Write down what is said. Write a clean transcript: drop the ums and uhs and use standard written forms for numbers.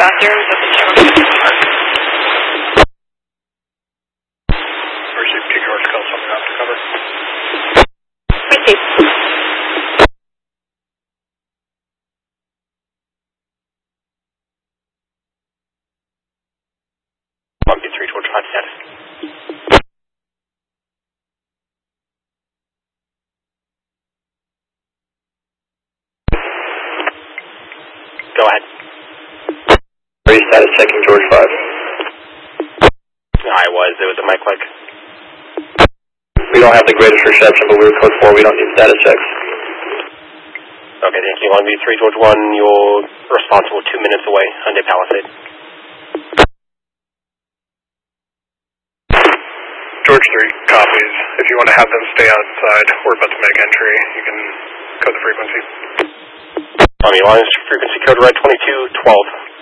bathrooms at the Chamberlain Park. Received King George, call something out to cover. Received. Monkey 3 George 5 status. Go ahead. Status checking George 5. I was. It was a mic click. We don't have the greatest reception, but we were code 4. We don't need status checks. Okay, thank you. Longview 3 George 1, you're responsible 2 minutes away, Hyundai Palisade. George 3 copies. If you want to have them stay outside, we're about to make entry. You can code the frequency. Launch frequency code right 2212.